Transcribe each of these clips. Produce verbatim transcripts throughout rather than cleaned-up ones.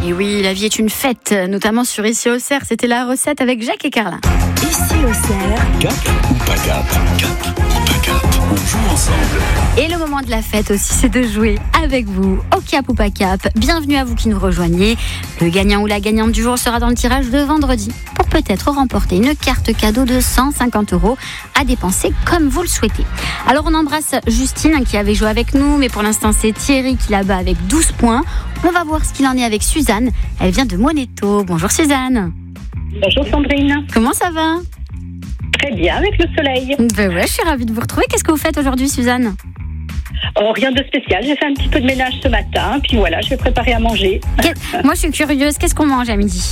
Et oui, la vie est une fête, notamment sur Ici au Cerf. C'était la recette avec Jacques et Carla. Ici au Cerf. Cap ou pas cap? Cap ou pas cap? On joue ensemble. Et le moment de la fête aussi, c'est de jouer avec vous au Cap ou pas cap. Bienvenue à vous qui nous rejoignez. Le gagnant ou la gagnante du jour sera dans le tirage de vendredi pour peut-être remporter une carte cadeau de cent cinquante euros à dépenser comme vous le souhaitez. Alors on embrasse Justine qui avait joué avec nous, mais pour l'instant c'est Thierry qui la bat avec douze points. On va voir ce qu'il en est avec Suzanne. Elle vient de Moneto. Bonjour Suzanne. Bonjour Sandrine. Comment ça va? Très bien, avec le soleil. Ben ouais, je suis ravie de vous retrouver. Qu'est-ce que vous faites aujourd'hui, Suzanne? Oh, rien de spécial. J'ai fait un petit peu de ménage ce matin, puis voilà, je vais préparer à manger. Qu'est- Moi, je suis curieuse. Qu'est-ce qu'on mange à midi?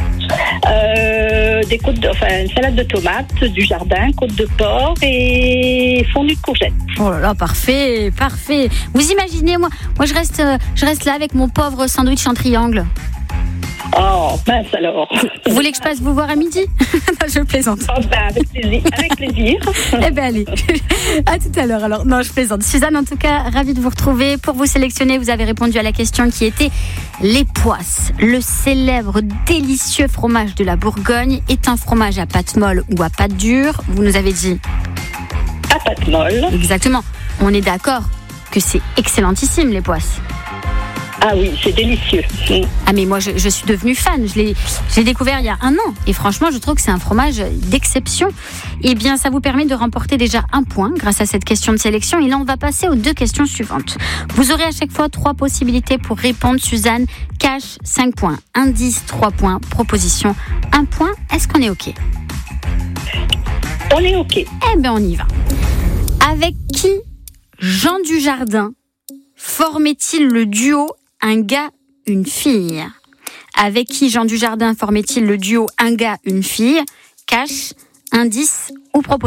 Euh, des côtes de, enfin, une salade de tomates, du jardin, côte de porc et fondue de courgettes. Oh là là, parfait, parfait. Vous imaginez, moi, moi je reste, euh, je reste là avec mon pauvre sandwich en triangle. Oh, mince alors. Vous voulez que je passe vous voir à midi? Non, je plaisante. Oh, ben, avec plaisir. Avec plaisir. Eh ben allez, à tout à l'heure. Alors non, je plaisante. Suzanne, en tout cas, ravie de vous retrouver. Pour vous sélectionner, vous avez répondu à la question qui était les poisses. Le célèbre délicieux fromage de la Bourgogne est un fromage à pâte molle ou à pâte dure. Vous nous avez dit À pâte molle. exactement. On est d'accord que c'est excellentissime les poisses. Ah oui, c'est délicieux. Ah mais moi je, je suis devenue fan, je l'ai, je l'ai découvert il y a un an et franchement je trouve que c'est un fromage d'exception. Et bien ça vous permet de remporter déjà un point grâce à cette question de sélection et là on va passer aux deux questions suivantes. Vous aurez à chaque fois trois possibilités pour répondre. Suzanne, cash cinq points, indice trois points, proposition un point. Est-ce qu'on est ok? On est ok. Eh bien on y va. Avec qui Jean Dujardin formait-il le duo un gars, une fille? Avec qui Jean Dujardin formait-il le duo un gars, une fille? Cash, indice ou proposition?